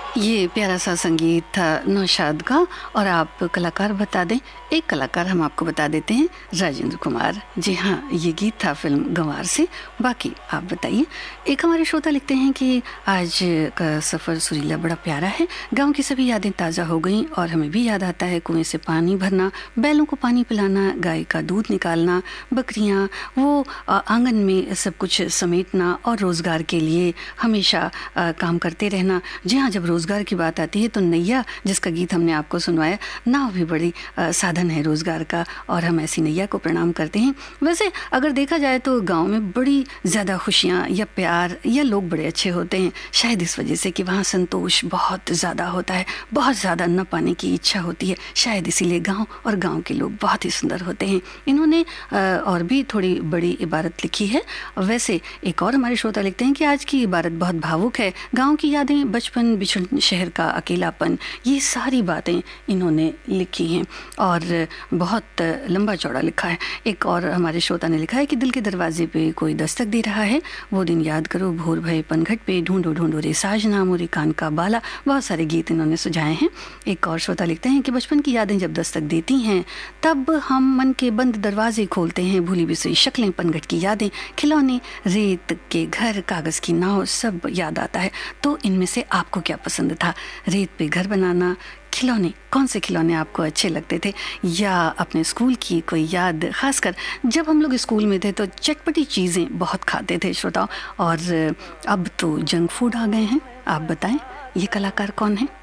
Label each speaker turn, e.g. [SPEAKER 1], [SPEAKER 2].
[SPEAKER 1] ये प्यारा सा संगीत था नौशाद का। और आप कलाकार बता दें, एक कलाकार हम आपको बता देते हैं, राजेंद्र कुमार। जी हाँ, ये गीत था फिल्म गंवार से। बाकी आप बताइए। एक हमारे श्रोता लिखते हैं कि आज का सफ़र सुरीला बड़ा प्यारा है, गांव की सभी यादें ताज़ा हो गईं और हमें भी याद आता है कुएं से पानी भरना, बैलों को पानी पिलाना, गाय का दूध निकालना, बकरियाँ, वो आंगन में सब कुछ समेटना और रोज़गार के लिए हमेशा काम करते रहना। जी हाँ, जब रोज़गार की बात आती है तो नैया, जिसका गीत हमने आपको सुनवाया, नाव भी बड़ी साधन है रोज़गार का और हम ऐसी नैया को प्रणाम करते हैं। वैसे अगर देखा जाए तो गांव में बड़ी ज़्यादा खुशियाँ या प्यार या लोग बड़े अच्छे होते हैं, शायद इस वजह से कि वहाँ संतोष बहुत ज़्यादा होता है, बहुत ज़्यादा न पाने की इच्छा होती है, शायद इसीलिए गांव और गांव के लोग बहुत ही सुंदर होते हैं। इन्होंने और भी थोड़ी बड़ी इबारत लिखी है। वैसे एक और हमारे श्रोता लिखते हैं कि आज की इबारत बहुत भावुक है, गाँव की यादें, बचपन, बिछड़ शहर का अकेलापन, ये सारी बातें इन्होंने लिखी हैं और बहुत लंबा चौड़ा लिखा है। एक और हमारे श्रोता ने लिखा है कि दिल के दरवाजे पे कोई दस्तक दे रहा है, वो दिन याद करो भोर भये पनघट पे, ढूंढो ढूंढो रे साजना मोरे कान का बाला। बहुत सारे गीत इन्होंने सुझाए हैं। एक और श्रोता लिखते हैं कि बचपन की यादें जब दस्तक देती हैं तब हम मन के बंद दरवाजे खोलते हैं, भूली बिसरी शक्लें, पनघट की यादें, खिलौने, रेत के घर, कागज़ की नाव, सब याद आता है। तो इनमें से आपको क्या पसंद था? रेत पे घर बनाना, खिलौने, कौन से खिलौने आपको अच्छे लगते थे, या अपने स्कूल की कोई याद? खासकर जब हम लोग स्कूल में थे तो चटपटी चीज़ें बहुत खाते थे श्रोताओं, और अब तो जंक फूड आ गए हैं। आप बताएं, ये कलाकार कौन है?